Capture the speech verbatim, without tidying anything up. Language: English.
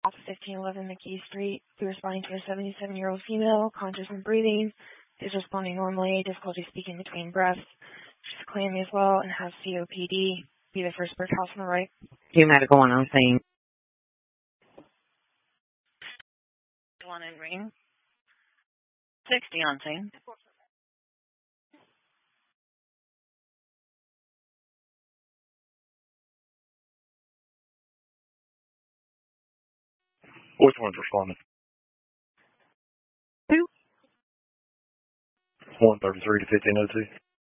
off fifteen eleven McKee Street. Be responding to a seventy-seven-year-old female, conscious and breathing, is responding normally, difficulty speaking between breaths. She's clammy as well and has C O P D. Be the first brick house on the right. Two medical one on scene. One in green. sixty on scene. Which one's responding? Who? one thirty-three to fifteen oh two.